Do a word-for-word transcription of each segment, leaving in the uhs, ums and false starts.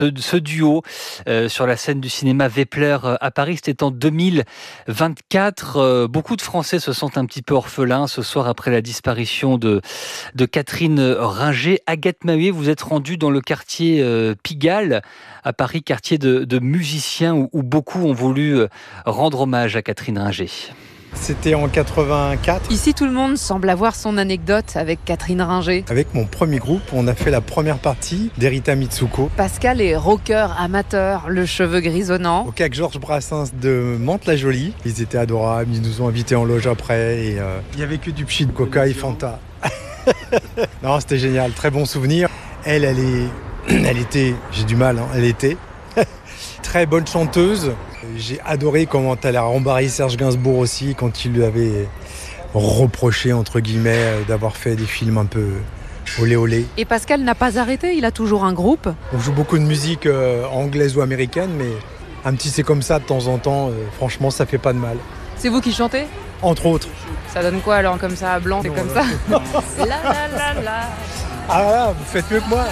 Ce, ce duo euh, sur la scène du cinéma Wepler euh, à Paris, c'était en deux mille vingt-quatre. Euh, beaucoup de Français se sentent un petit peu orphelins ce soir après la disparition de, de Catherine Ringer. Agathe Maheuet, vous êtes rendue dans le quartier euh, Pigalle à Paris, quartier de, de musiciens où, où beaucoup ont voulu euh, rendre hommage à Catherine Ringer. C'était en quatre-vingt-quatre. Ici, tout le monde semble avoir son anecdote avec Catherine Ringer. Avec mon premier groupe, on a fait la première partie d'Erita Mitsuko. Pascal est rocker amateur, le cheveu grisonnant. Au C A C Georges Brassens de Mantes-la-Jolie. Ils étaient adorables, ils nous ont invités en loge après. Et euh, il n'y avait que du pchit, Coca et Fanta. Non, c'était génial, très bon souvenir. Elle, elle est, elle était, j'ai du mal, hein, elle était très bonne chanteuse. J'ai adoré comment elle a rembarré Serge Gainsbourg aussi quand il lui avait reproché, entre guillemets, d'avoir fait des films un peu olé olé. Et Pascal n'a pas arrêté, il a toujours un groupe. On joue beaucoup de musique euh, anglaise ou américaine, mais un petit c'est comme ça de temps en temps, euh, franchement ça fait pas de mal. C'est vous qui chantez ? Entre autres. Ça donne quoi alors comme ça, blanc, c'est comme ça la, la, la, la. Ah là, vous faites mieux que moi.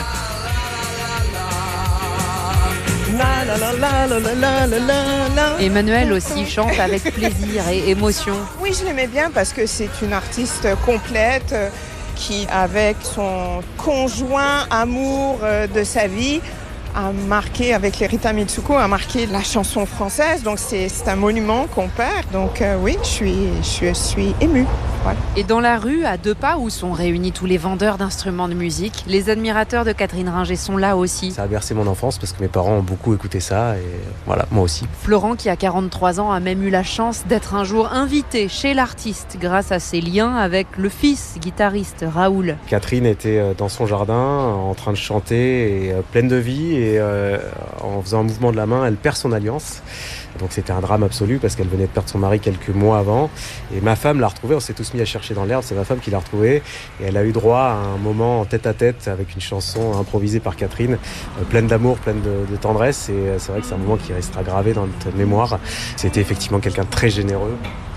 Emmanuel aussi chante avec plaisir et émotion. Oui, je l'aimais bien parce que c'est une artiste complète qui, avec son conjoint amour de sa vie, a marqué, avec Erita Mitsuko, a marqué la chanson française. Donc c'est, c'est un monument qu'on perd. Donc euh, oui, je suis, je suis émue. Ouais. Et dans la rue, à deux pas où sont réunis tous les vendeurs d'instruments de musique, les admirateurs de Catherine Ringer sont là aussi. Ça a bercé mon enfance parce que mes parents ont beaucoup écouté ça et voilà, moi aussi. Florent, qui a quarante-trois ans, a même eu la chance d'être un jour invité chez l'artiste grâce à ses liens avec le fils guitariste Raoul. Catherine était dans son jardin en train de chanter et pleine de vie et euh, en faisant un mouvement de la main, elle perd son alliance. Donc c'était un drame absolu parce qu'elle venait de perdre son mari quelques mois avant. Et ma femme l'a retrouvée, on s'est tous mis à chercher dans l'herbe, c'est ma femme qui l'a retrouvée. Et elle a eu droit à un moment en tête à tête avec une chanson improvisée par Catherine, euh, pleine d'amour, pleine de, de tendresse. Et c'est vrai que c'est un moment qui restera gravé dans notre mémoire. C'était effectivement quelqu'un de très généreux.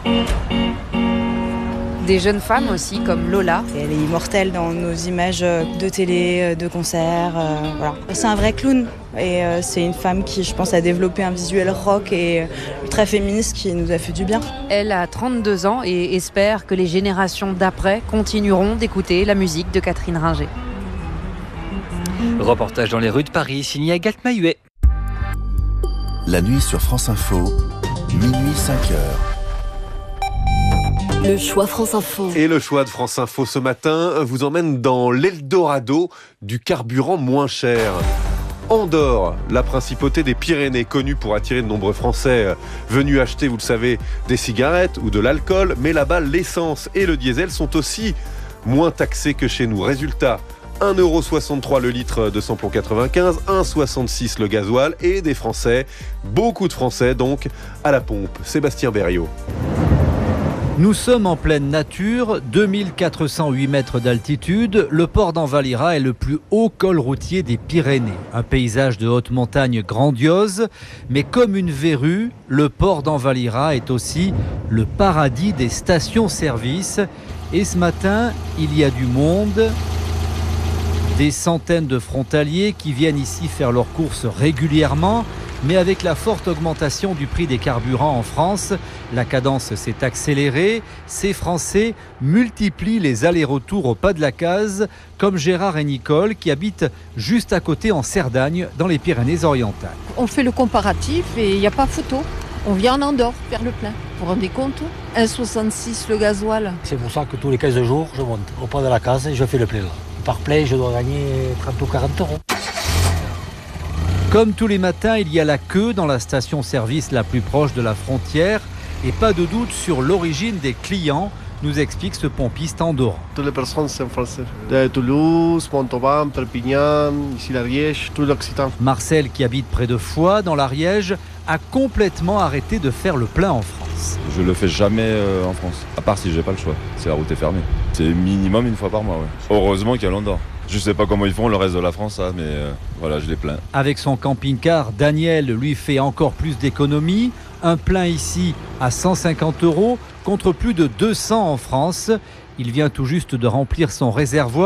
Des jeunes femmes aussi, comme Lola. Elle est immortelle dans nos images de télé, de concerts. Euh, voilà. C'est un vrai clown. Et euh, c'est une femme qui, je pense, a développé un visuel rock et très féministe qui nous a fait du bien. Elle a trente-deux ans et espère que les générations d'après continueront d'écouter la musique de Catherine Ringer. Reportage dans les rues de Paris, signé Agathe Maheuet. La nuit sur France Info, minuit cinq heures. Le choix France Info. Et le choix de France Info ce matin vous emmène dans l'Eldorado du carburant moins cher. Andorre, la principauté des Pyrénées, connue pour attirer de nombreux Français venus acheter, vous le savez, des cigarettes ou de l'alcool. Mais là-bas, l'essence et le diesel sont aussi moins taxés que chez nous. Résultat, un euro soixante-trois le litre de samplon quatre-vingt-quinze, un euro soixante-six le gasoil et des Français, beaucoup de Français donc, à la pompe. Sébastien Berriot. Nous sommes en pleine nature, deux mille quatre cent huit mètres d'altitude. Le port d'Envalira est le plus haut col routier des Pyrénées. Un paysage de haute montagne grandiose, mais comme une verrue, le port d'Envalira est aussi le paradis des stations-service. Et ce matin, il y a du monde, des centaines de frontaliers qui viennent ici faire leurs courses régulièrement. Mais avec la forte augmentation du prix des carburants en France, la cadence s'est accélérée. Ces Français multiplient les allers-retours au pas de la case, comme Gérard et Nicole qui habitent juste à côté en Cerdagne, dans les Pyrénées-Orientales. On fait le comparatif et il n'y a pas photo. On vient en Andorre faire le plein. Vous vous rendez compte ? un euro soixante-six le gasoil. C'est pour ça que tous les quinze jours, je monte au pas de la case et je fais le plein. Par plein, je dois gagner trente ou quarante euros. Comme tous les matins, il y a la queue dans la station-service la plus proche de la frontière et pas de doute sur l'origine des clients, nous explique ce pompiste andorran. Toutes les personnes sont françaises. De Toulouse, Montauban, Perpignan, ici l'Ariège, tout l'Occitan. Marcel, qui habite près de Foix, dans l'Ariège, a complètement arrêté de faire le plein en France. Je le fais jamais euh, en France, à part si j'ai pas le choix. Si la route est fermée. C'est minimum une fois par mois, ouais. Heureusement qu'il y a l'Andorre. Je sais pas comment ils font le reste de la France, ça, mais euh, voilà, je les plains. Avec son camping-car, Daniel lui fait encore plus d'économies. Un plein ici à cent cinquante euros contre plus de deux cents en France. Il vient tout juste de remplir son réservoir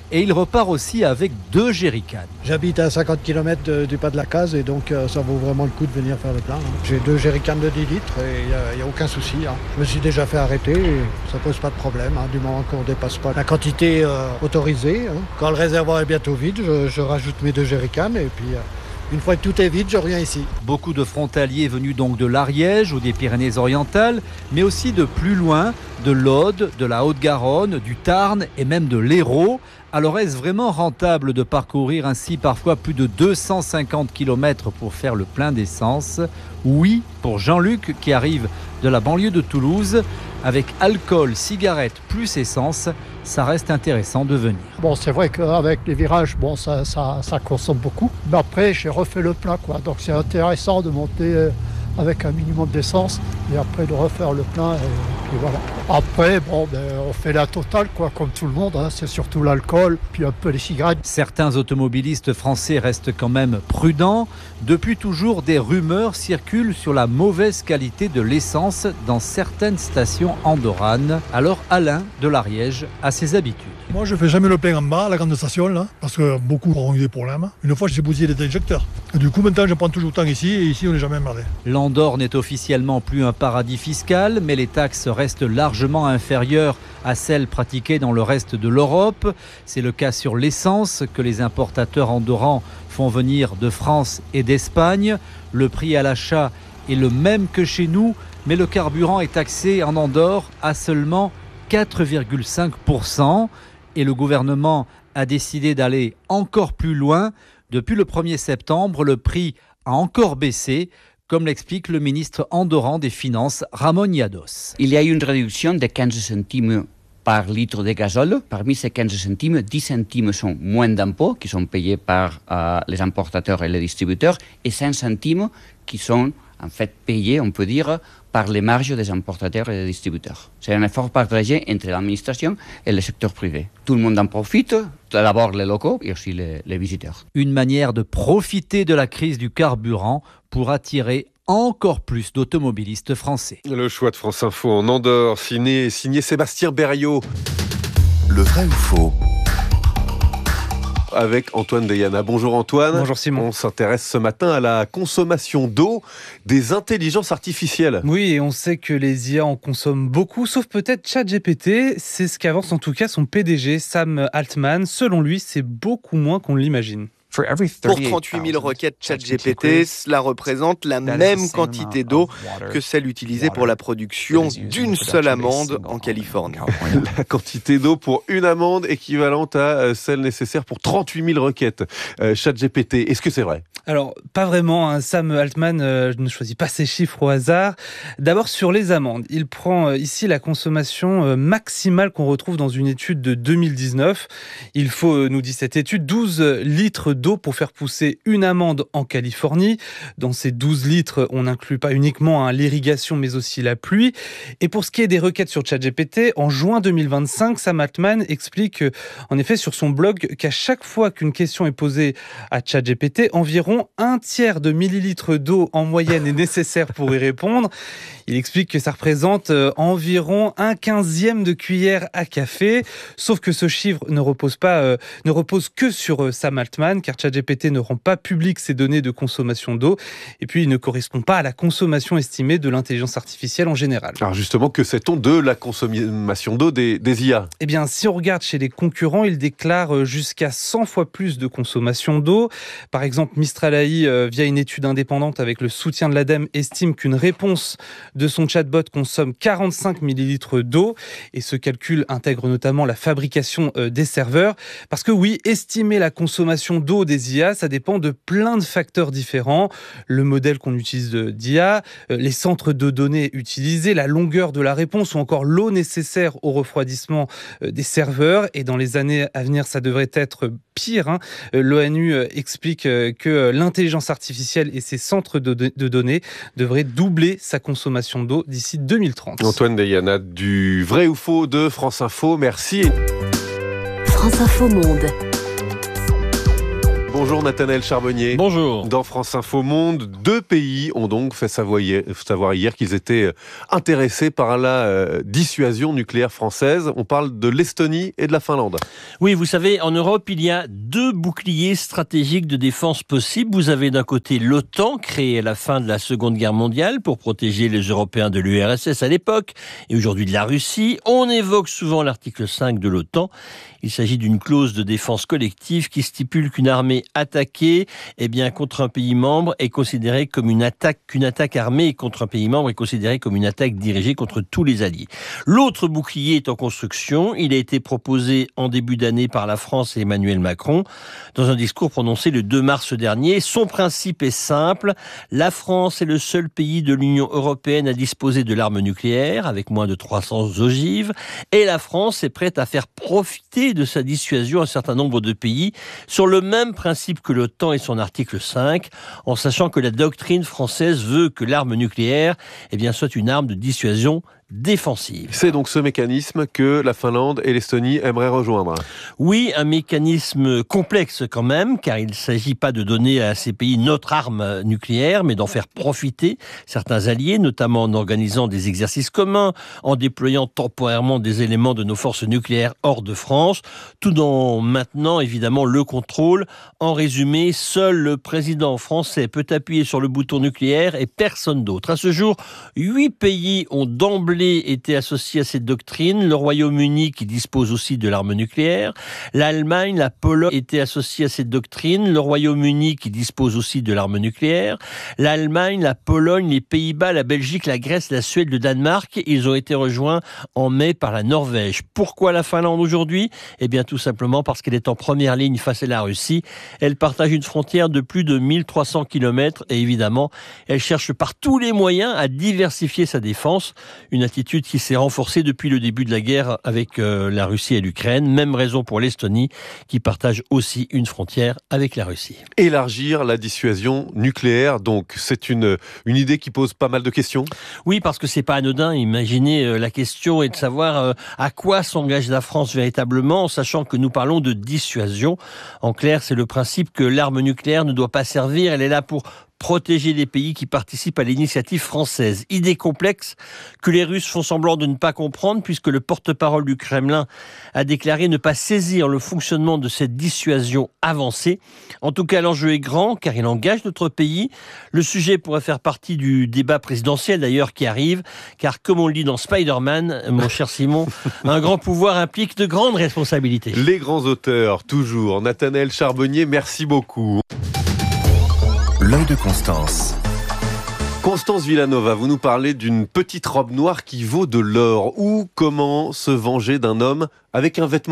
et il repart aussi avec deux jerrycans. J'habite à cinquante kilomètres du pas de la case et donc euh, ça vaut vraiment le coup de venir faire le plein. Hein. J'ai deux jerrycans de dix litres et il n'y a, a aucun souci. Hein. Je me suis déjà fait arrêter et ça pose pas de problème, hein, du moment qu'on ne dépasse pas la quantité euh, autorisée. Hein. Quand le réservoir est bientôt vide, je, je rajoute mes deux jerrycans et puis... Euh, Une fois que tout est vide, je reviens ici. Beaucoup de frontaliers venus donc de l'Ariège ou des Pyrénées-Orientales, mais aussi de plus loin, de l'Aude, de la Haute-Garonne, du Tarn et même de l'Hérault. Alors est-ce vraiment rentable de parcourir ainsi parfois plus de deux cent cinquante kilomètres pour faire le plein d'essence? Oui, pour Jean-Luc qui arrive de la banlieue de Toulouse. Avec alcool, cigarettes plus essence, ça reste intéressant de venir. Bon, c'est vrai qu'avec les virages, bon, ça, ça, ça consomme beaucoup. Mais après, j'ai refait le plein, quoi. Donc c'est intéressant de monter avec un minimum d'essence et après de refaire le plein. Et puis voilà. Après, bon, ben, on fait la totale, quoi, comme tout le monde. Hein. C'est surtout l'alcool, puis un peu les cigarettes. Certains automobilistes français restent quand même prudents. Depuis toujours, des rumeurs circulent sur la mauvaise qualité de l'essence dans certaines stations andorranes. Alors Alain de l'Ariège a ses habitudes. Moi, je fais jamais le plein en bas, à la grande station, là, parce que beaucoup auront eu des problèmes. Une fois, j'ai bousillé des injecteurs. Et du coup, maintenant, je prends toujours le temps ici, et ici, on n'est jamais emmerdé. L'Andorre n'est officiellement plus un paradis fiscal, mais les taxes restent largement inférieures à celles pratiquées dans le reste de l'Europe. C'est le cas sur l'essence que les importateurs andorrans font venir de France et d'Espagne. Le prix à l'achat est le même que chez nous, mais le carburant est taxé en Andorre à seulement quatre virgule cinq pour cent. Et le gouvernement a décidé d'aller encore plus loin. Depuis le premier septembre, le prix a encore baissé, comme l'explique le ministre andorran des Finances, Ramon Llados. Il y a eu une réduction de quinze centimes par litre de gazole. Parmi ces quinze centimes, dix centimes sont moins d'impôts qui sont payés par euh, les importateurs et les distributeurs et cinq centimes qui sont en fait payés, on peut dire, par les marges des importateurs et des distributeurs. C'est un effort partagé entre l'administration et le secteur privé. Tout le monde en profite, d'abord les locaux et aussi les, les visiteurs. Une manière de profiter de la crise du carburant pour attirer encore plus d'automobilistes français. Le choix de France Info en Andorre, signé, signé Sébastien Berriot. Le vrai ou faux ? Avec Antoine Deyana. Bonjour Antoine. Bonjour Simon. On s'intéresse ce matin à la consommation d'eau des intelligences artificielles. Oui, et on sait que les I A en consomment beaucoup, sauf peut-être ChatGPT. C'est ce qu'avance en tout cas son P D G, Sam Altman. Selon lui, c'est beaucoup moins qu'on l'imagine. Pour trente-huit mille requêtes ChatGPT, cela représente la même quantité d'eau que celle utilisée pour la production d'une seule amande en Californie. La quantité d'eau pour une amande équivalente à celle nécessaire pour trente-huit mille requêtes euh, ChatGPT. Est-ce que c'est vrai ? Alors, pas vraiment. Hein. Sam Altman euh, ne choisit pas ses chiffres au hasard. D'abord, sur les amandes. Il prend euh, ici la consommation euh, maximale qu'on retrouve dans une étude de deux mille dix-neuf. Il faut, euh, nous dit cette étude, douze litres d'eau pour faire pousser une amande en Californie. Dans ces douze litres, on n'inclut pas uniquement hein, l'irrigation, mais aussi la pluie. Et pour ce qui est des requêtes sur ChatGPT, en juin deux mille vingt-cinq, Sam Altman explique, euh, en effet, sur son blog, qu'à chaque fois qu'une question est posée à ChatGPT, environ un tiers de millilitres d'eau en moyenne est nécessaire pour y répondre. Il explique que ça représente euh, environ un quinzième de cuillère à café. Sauf que ce chiffre ne repose pas, euh, ne repose que sur euh, Sam Altman, car ChatGPT ne rend pas public ses données de consommation d'eau. Et puis, il ne correspond pas à la consommation estimée de l'intelligence artificielle en général. Alors justement, que sait-on de la consommation d'eau des, des I A ? Eh bien, si on regarde chez les concurrents, ils déclarent jusqu'à cent fois plus de consommation d'eau. Par exemple, Mistral A I, euh, via une étude indépendante avec le soutien de l'ADEME, estime qu'une réponse de son chatbot consomme quarante-cinq millilitres d'eau. Et ce calcul intègre notamment la fabrication euh, des serveurs. Parce que oui, estimer la consommation d'eau des I A, ça dépend de plein de facteurs différents. Le modèle qu'on utilise d'I A, euh, les centres de données utilisés, la longueur de la réponse ou encore l'eau nécessaire au refroidissement euh, des serveurs. Et dans les années à venir, ça devrait être pire. Hein. Euh, L'ONU euh, explique euh, que euh, l'intelligence artificielle et ses centres de, de, de données devraient doubler sa consommation d'eau d'ici deux mille trente. Antoine Deyana du Vrai ou Faux de France Info, merci. France Info Monde. Bonjour Nathanaël Charbonnier. Bonjour. Dans France Info Monde, deux pays ont donc fait savoir hier qu'ils étaient intéressés par la euh, dissuasion nucléaire française. On parle de l'Estonie et de la Finlande. Oui, vous savez, en Europe, il y a deux boucliers stratégiques de défense possibles. Vous avez d'un côté l'OTAN, créée à la fin de la Seconde Guerre mondiale pour protéger les Européens de l'U R S S à l'époque et aujourd'hui de la Russie. On évoque souvent l'article cinq de l'OTAN. Il s'agit d'une clause de défense collective qui stipule qu'une armée attaquée eh bien, contre un pays membre est considérée comme une attaque, qu'une attaque armée contre un pays membre est considérée comme une attaque dirigée contre tous les alliés. L'autre bouclier est en construction. Il a été proposé en début d'année par la France et Emmanuel Macron dans un discours prononcé le deux mars dernier. Son principe est simple. La France est le seul pays de l'Union européenne à disposer de l'arme nucléaire avec moins de trois cents ogives et la France est prête à faire profiter de sa dissuasion un certain nombre de pays sur le même principe que l'OTAN et son article cinq, en sachant que la doctrine française veut que l'arme nucléaire eh bien, soit une arme de dissuasion défensive. C'est donc ce mécanisme que la Finlande et l'Estonie aimeraient rejoindre. Oui, un mécanisme complexe quand même, car il ne s'agit pas de donner à ces pays notre arme nucléaire, mais d'en faire profiter certains alliés, notamment en organisant des exercices communs, en déployant temporairement des éléments de nos forces nucléaires hors de France, tout en maintenant évidemment le contrôle. En résumé, seul le président français peut appuyer sur le bouton nucléaire et personne d'autre. À ce jour, huit pays ont d'emblée été associés à cette doctrine. Le Royaume-Uni qui dispose aussi de l'arme nucléaire. L'Allemagne, la Pologne étaient associés à cette doctrine. Le Royaume-Uni qui dispose aussi de l'arme nucléaire. L'Allemagne, la Pologne, les Pays-Bas, la Belgique, la Grèce, la Suède, le Danemark. Ils ont été rejoints en mai par la Norvège. Pourquoi la Finlande aujourd'hui ? Eh bien tout simplement parce qu'elle est en première ligne face à la Russie. Elle partage une frontière de plus de mille trois cents kilomètres et évidemment, elle cherche par tous les moyens à diversifier sa défense. Une attitude qui s'est renforcée depuis le début de la guerre avec euh, la Russie et l'Ukraine. Même raison pour l'Estonie, qui partage aussi une frontière avec la Russie. Élargir la dissuasion nucléaire, donc, c'est une, une idée qui pose pas mal de questions ? Oui, parce que c'est pas anodin. Imaginez, euh, la question est de savoir euh, à quoi s'engage la France véritablement, en sachant que nous parlons de dissuasion. En clair, c'est le principe que l'arme nucléaire ne doit pas servir. Elle est là pour protéger les pays qui participent à l'initiative française. Idée complexe que les Russes font semblant de ne pas comprendre puisque le porte-parole du Kremlin a déclaré ne pas saisir le fonctionnement de cette dissuasion avancée. En tout cas, l'enjeu est grand car il engage notre pays. Le sujet pourrait faire partie du débat présidentiel d'ailleurs qui arrive car comme on le dit dans Spider-Man, mon cher Simon, un grand pouvoir implique de grandes responsabilités. Les grands auteurs, toujours. Nathanaël Charbonnier, merci beaucoup. L'œil de Constance. Constance Villanova, vous nous parlez d'une petite robe noire qui vaut de l'or. Ou comment se venger d'un homme avec un vêtement ?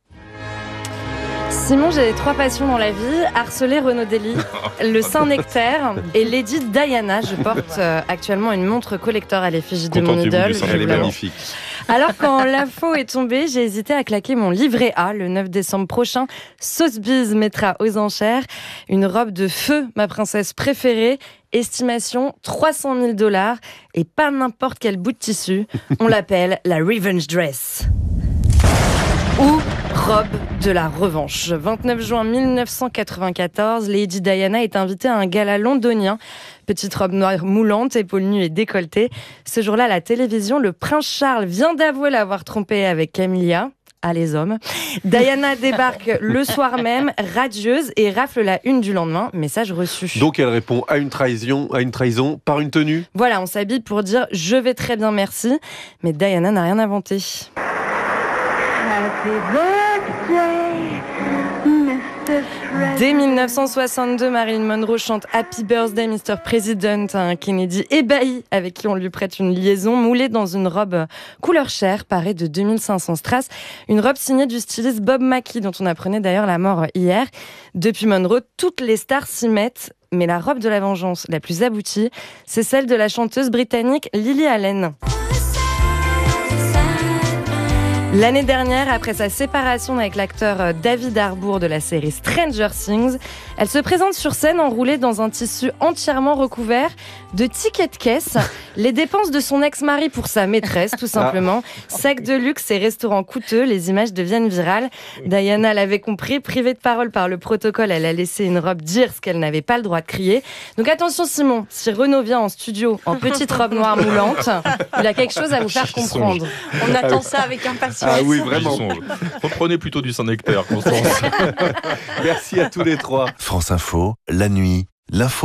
Simon, j'ai trois passions dans la vie, harceler Renaud Dely, le Saint-Nectaire et Lady Diana. Je porte euh, actuellement une montre collector à l'effigie de mon idole. Elle est magnifique. Alors quand l'info est tombée, j'ai hésité à claquer mon livret A le neuf décembre prochain. Sotheby's mettra aux enchères une robe de feu, ma princesse préférée. Estimation trois cent mille dollars et pas n'importe quel bout de tissu. On l'appelle la Revenge Dress. Ou robe de la revanche. vingt-neuf juin mille neuf cent quatre-vingt-quatorze, Lady Diana est invitée à un gala londonien. Petite robe noire moulante, épaules nues et décolletée. Ce jour-là, à la télévision, le prince Charles vient d'avouer l'avoir trompée avec Camilla. Ah, les hommes. Diana débarque le soir même, radieuse, et rafle la une du lendemain. Message reçu. Donc elle répond à une trahison, à une trahison par une tenue. Voilà, on s'habille pour dire « je vais très bien, merci ». Mais Diana n'a rien inventé. Happy birthday, Mister Dès mille neuf cent soixante-deux, Marilyn Monroe chante Happy Birthday, Mister President à un Kennedy ébahi avec qui on lui prête une liaison moulée dans une robe couleur chair parée de deux mille cinq cents strass. Une robe signée du styliste Bob Mackie dont on apprenait d'ailleurs la mort hier. Depuis Monroe, toutes les stars s'y mettent. Mais la robe de la vengeance la plus aboutie, c'est celle de la chanteuse britannique Lily Allen. L'année dernière, après sa séparation avec l'acteur David Harbour de la série Stranger Things, elle se présente sur scène enroulée dans un tissu entièrement recouvert de tickets de caisse. Les dépenses de son ex-mari pour sa maîtresse, tout simplement. Sacs de luxe et restaurants coûteux, les images deviennent virales. Diana l'avait compris, privée de parole par le protocole, elle a laissé une robe dire ce qu'elle n'avait pas le droit de crier. Donc attention Simon, si Renaud vient en studio en petite robe noire moulante, il a quelque chose à vous faire comprendre. On attend ça avec impatience. Ah oui, vraiment. Reprenez plutôt du Saint-Nectaire, Constance. Merci à tous les trois. France Info, la nuit, l'info.